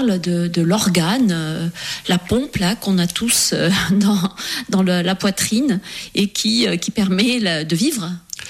parle de l'organe, la pompe là qu'on a tous dans la poitrine et qui permet de vivre.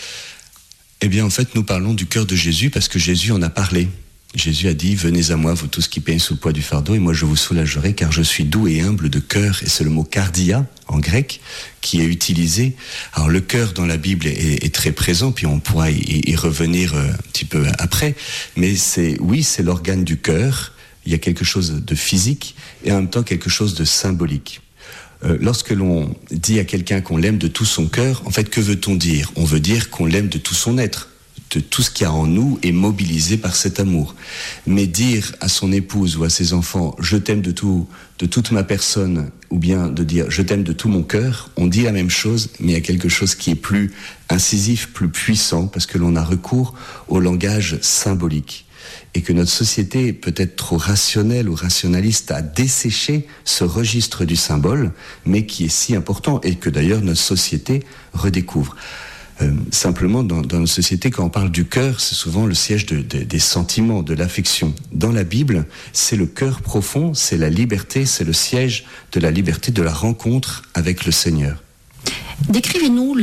Eh bien, en fait, nous parlons du cœur de Jésus parce que Jésus en a parlé. Jésus a dit « Venez à moi, vous tous qui peinez sous le poids du fardeau, et moi je vous soulagerai, car je suis doux et humble de cœur. » Et c'est le mot « kardia » en grec qui est utilisé. Alors le cœur dans la Bible est très présent, puis on pourra y revenir un petit peu après. Mais c'est l'organe du cœur. Il y a quelque chose de physique et en même temps quelque chose de symbolique. Lorsque l'on dit à quelqu'un qu'on l'aime de tout son cœur, en fait, que veut-on dire ? On veut dire qu'on l'aime de tout son être. De tout ce qu'il y a en nous est mobilisé par cet amour. Mais dire à son épouse ou à ses enfants « je t'aime de toute ma personne » ou bien de dire « je t'aime de tout mon cœur », on dit la même chose, mais il y a quelque chose qui est plus incisif, plus puissant, parce que l'on a recours au langage symbolique. Et que notre société est peut-être trop rationnelle ou rationaliste à dessécher ce registre du symbole, mais qui est si important et que d'ailleurs notre société redécouvre. Simplement, dans notre société, quand on parle du cœur, c'est souvent le siège des sentiments, de l'affection. Dans la Bible, c'est le cœur profond, c'est la liberté, c'est le siège de la liberté, de la rencontre avec le Seigneur. Décrivez-nous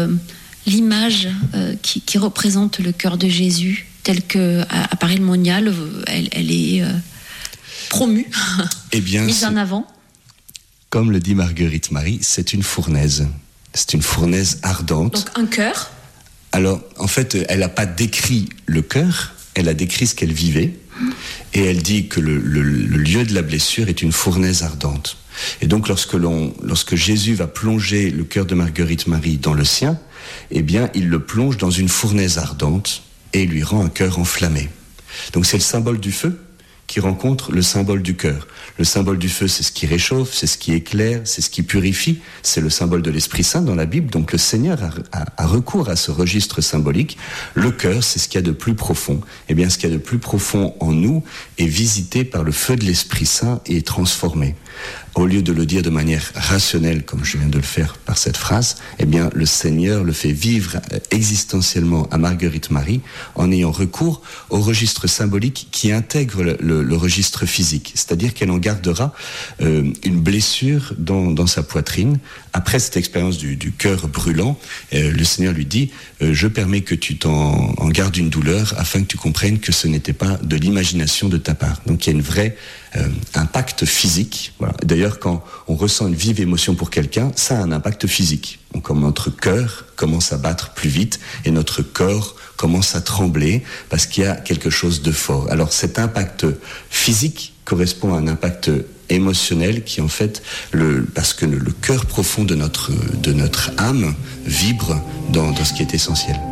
l'image qui représente le cœur de Jésus, telle qu'à Paris le Monial, elle est promue, mise en avant. Comme le dit Marguerite Marie, c'est une fournaise. C'est une fournaise ardente. Donc un cœur. Alors, en fait, elle n'a pas décrit le cœur, elle a décrit ce qu'elle vivait. Et elle dit que le lieu de la blessure est une fournaise ardente. Et donc, lorsque Jésus va plonger le cœur de Marguerite Marie dans le sien, eh bien, il le plonge dans une fournaise ardente et lui rend un cœur enflammé. Donc, c'est le symbole du feu qui rencontre le symbole du cœur. Le symbole du feu, c'est ce qui réchauffe, c'est ce qui éclaire, c'est ce qui purifie. C'est le symbole de l'Esprit Saint dans la Bible. Donc le Seigneur a recours à ce registre symbolique. Le cœur, c'est ce qu'il y a de plus profond. Eh bien, ce qu'il y a de plus profond en nous est visité par le feu de l'Esprit Saint et est transformé. Au lieu de le dire de manière rationnelle, comme je viens de le faire par cette phrase, eh bien, le Seigneur le fait vivre existentiellement à Marguerite Marie en ayant recours au registre symbolique qui intègre le registre physique. C'est-à-dire qu'elle en gardera une blessure dans sa poitrine. Après cette expérience du cœur brûlant, le Seigneur lui dit « Je permets que tu en gardes une douleur afin que tu comprennes que ce n'était pas de l'imagination de ta part. » Donc il y a une vraie impact physique. Voilà. D'ailleurs, quand on ressent une vive émotion pour quelqu'un, ça a un impact physique. Donc, comme notre cœur commence à battre plus vite et notre corps commence à trembler parce qu'il y a quelque chose de fort. Alors cet impact physique correspond à un impact émotionnel qui en fait, parce que le cœur profond de notre âme vibre dans ce qui est essentiel.